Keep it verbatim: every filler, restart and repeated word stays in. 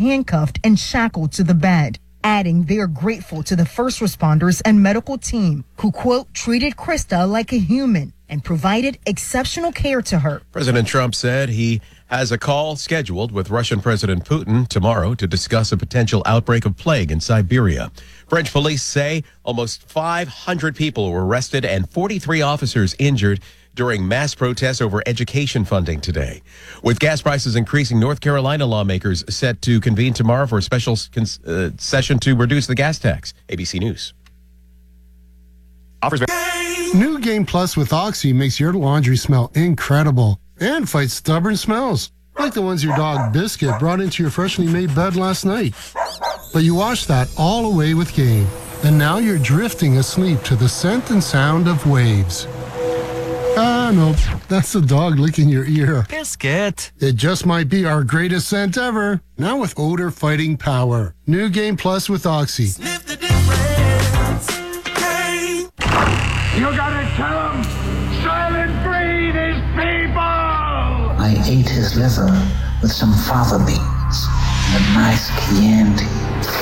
handcuffed and shackled to the bed, adding they are grateful to the first responders and medical team who, quote, treated Krista like a human and provided exceptional care to her. President Trump said he has a call scheduled with Russian President Putin tomorrow to discuss a potential outbreak of plague in Siberia. French police say almost five hundred people were arrested and forty-three officers injured during mass protests over education funding today. With gas prices increasing, North Carolina lawmakers set to convene tomorrow for a special uh, session to reduce the gas tax. A B C News. Offers. New Game Plus with Oxy makes your laundry smell incredible and fights stubborn smells, like the ones your dog Biscuit brought into your freshly made bed last night. But you wash that all away with Game, and now you're drifting asleep to the scent and sound of waves. Ah, no, that's the dog licking your ear. Biscuit. It just might be our greatest scent ever. Now with odor-fighting power. New Game Plus with Oxy. Sniff the difference. Hey. You gotta tell him, Silent Breed is people! I ate his liver with some fava beans and a nice Chianti.